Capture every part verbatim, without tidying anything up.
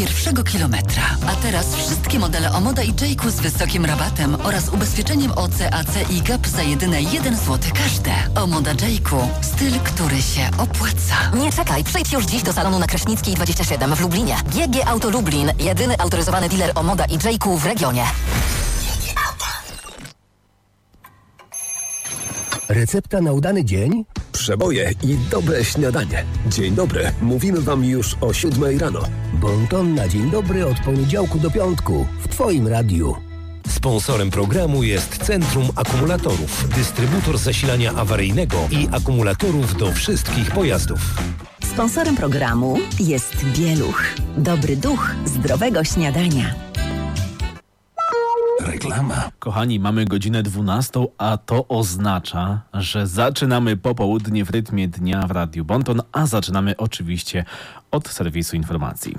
pierwszego kilometra. A teraz wszystkie modele Omoda i Jayku z wysokim rabatem oraz ubezpieczeniem O C, A C i G A P za jedyne jeden złoty każde. Omoda Jayku. Styl, który się opłaca. Nie czekaj, przyjdź już dziś do salonu na Kraśnickiej dwadzieścia siedem w Lublinie. G G Auto Lublin. Jedyny autoryzowany dealer Omoda i Jayku w regionie. Recepta na udany dzień? Przeboje i dobre śniadanie. Dzień dobry. Mówimy wam już o siódmej rano. Bonton na dzień dobry od poniedziałku do piątku w Twoim radiu. Sponsorem programu jest Centrum Akumulatorów, dystrybutor zasilania awaryjnego i akumulatorów do wszystkich pojazdów. Sponsorem programu jest Bieluch. Dobry duch zdrowego śniadania. Reklama. Kochani, mamy godzinę dwunastą, a to oznacza, że zaczynamy popołudnie w rytmie dnia w Radiu Bonton, a zaczynamy oczywiście od serwisu informacji.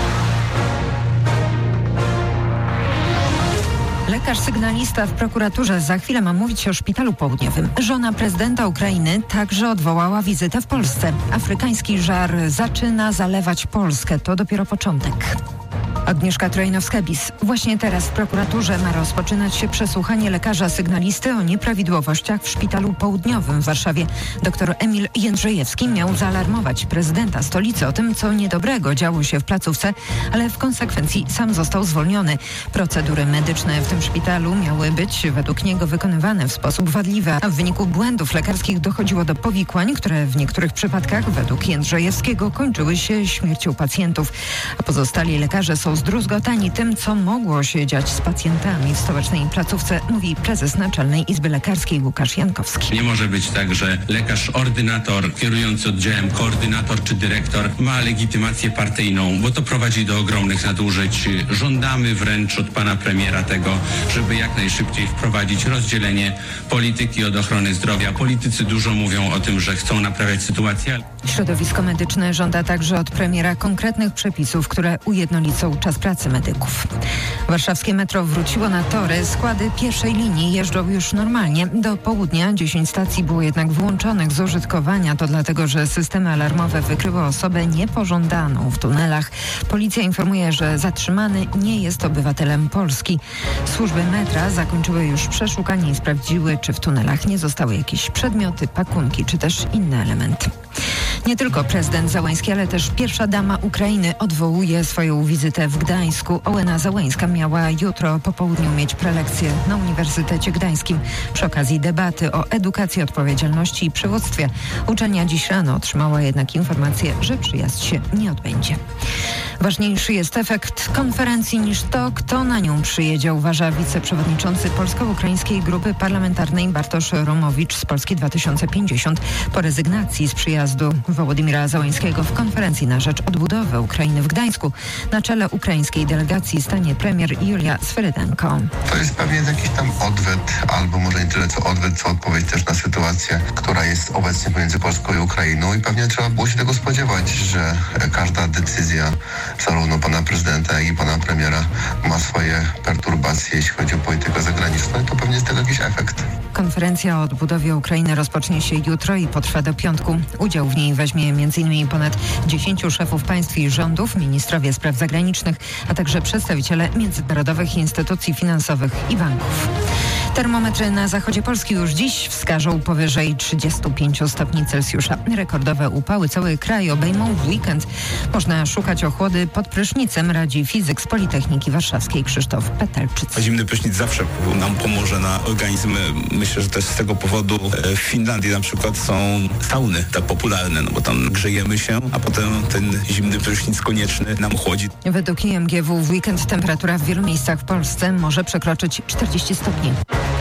Lekarz sygnalista w prokuraturze za chwilę ma mówić o szpitalu południowym. Żona prezydenta Ukrainy także odwołała wizytę w Polsce. Afrykański żar zaczyna zalewać Polskę. To dopiero początek. Agnieszka Trojnowska-Bis. Właśnie teraz w prokuraturze ma rozpoczynać się przesłuchanie lekarza sygnalisty o nieprawidłowościach w szpitalu południowym w Warszawie. Doktor Emil Jędrzejewski miał zaalarmować prezydenta stolicy o tym, co niedobrego działo się w placówce, ale w konsekwencji sam został zwolniony. Procedury medyczne w tym szpitalu miały być według niego wykonywane w sposób wadliwy, a w wyniku błędów lekarskich dochodziło do powikłań, które w niektórych przypadkach według Jędrzejewskiego kończyły się śmiercią pacjentów. A pozostali lekarze są zdruzgotani tym, co mogło się dziać z pacjentami w stołecznej placówce, mówi prezes Naczelnej Izby Lekarskiej Łukasz Jankowski. Nie może być tak, że lekarz ordynator, kierujący oddziałem, koordynator czy dyrektor ma legitymację partyjną, bo to prowadzi do ogromnych nadużyć. Żądamy wręcz od pana premiera tego, żeby jak najszybciej wprowadzić rozdzielenie polityki od ochrony zdrowia. Politycy dużo mówią o tym, że chcą naprawiać sytuację. Środowisko medyczne żąda także od premiera konkretnych przepisów, które ujednolicą czas pracy medyków. Warszawskie metro wróciło na tory. Składy pierwszej linii jeżdżą już normalnie. Do południa dziesięć stacji było jednak wyłączonych z użytkowania. To dlatego, że systemy alarmowe wykryły osobę niepożądaną w tunelach. Policja informuje, że zatrzymany nie jest obywatelem Polski. Służby metra zakończyły już przeszukanie i sprawdziły, czy w tunelach nie zostały jakieś przedmioty, pakunki, czy też inne elementy. Nie tylko prezydent Zełenski, ale też pierwsza dama Ukrainy odwołuje swoją wizytę w Gdańsku. Ołena Zełenska miała jutro po południu mieć prelekcję na Uniwersytecie Gdańskim przy okazji debaty o edukacji, odpowiedzialności i przywództwie. Uczelnia dziś rano otrzymała jednak informację, że przyjazd się nie odbędzie. Ważniejszy jest efekt konferencji niż to, kto na nią przyjedzie, uważa wiceprzewodniczący Polsko-Ukraińskiej Grupy Parlamentarnej Bartosz Romowicz z Polski dwa tysiące pięćdziesiąt. Po rezygnacji z przyjazdu Wołodymyra Zełenskiego w konferencji na rzecz odbudowy Ukrainy w Gdańsku na czele ukraińskiej delegacji stanie premier Julia Swerydenko. To jest pewnie jakiś tam odwet, albo może nie tyle co odwet, co odpowiedź też na sytuację, która jest obecnie pomiędzy Polską i Ukrainą i pewnie trzeba było się tego spodziewać, że każda decyzja zarówno pana prezydenta, jak i pana premiera ma swoje perturbacje, jeśli chodzi o politykę zagraniczną i to pewnie jest tego jakiś efekt. Konferencja o odbudowie Ukrainy rozpocznie się jutro i potrwa do piątku. Udział w niej weźmie m in ponad dziesięciu szefów państw i rządów, ministrowie spraw zagranicznych, a także przedstawiciele międzynarodowych instytucji finansowych i banków. Termometry na zachodzie Polski już dziś wskażą powyżej trzydziestu pięciu stopni Celsjusza. Rekordowe upały cały kraj obejmą w weekend. Można szukać ochłody pod prysznicem, radzi fizyk z Politechniki Warszawskiej Krzysztof Petelczyc. Zimny prysznic zawsze nam pomoże na organizm. Myślę, że też z tego powodu w Finlandii na przykład są sauny tak popularne, no bo tam grzejemy się, a potem ten zimny prysznic konieczny nam chłodzi. Według I M G W w weekend temperatura w wielu miejscach w Polsce może przekroczyć czterdzieści stopni.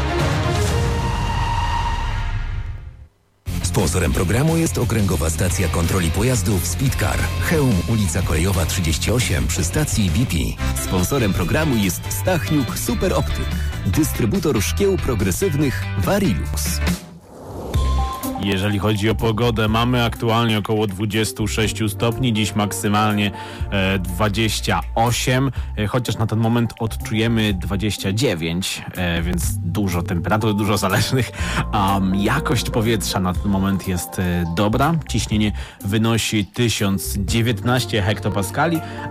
Sponsorem programu jest Okręgowa Stacja Kontroli Pojazdów Speedcar. Chełm, ulica Kolejowa trzydzieści osiem przy stacji B P. Sponsorem programu jest Stachniuk Super Optyk. Dystrybutor szkieł progresywnych Varilux. Jeżeli chodzi o pogodę, mamy aktualnie około dwadzieścia sześć stopni, dziś maksymalnie e, dwadzieścia osiem, e, chociaż na ten moment odczujemy dwadzieścia dziewięć, e, więc dużo temperatur, dużo zależnych. Um, jakość powietrza na ten moment jest e, dobra, ciśnienie wynosi tysiąc dziewiętnaście hektopaskali,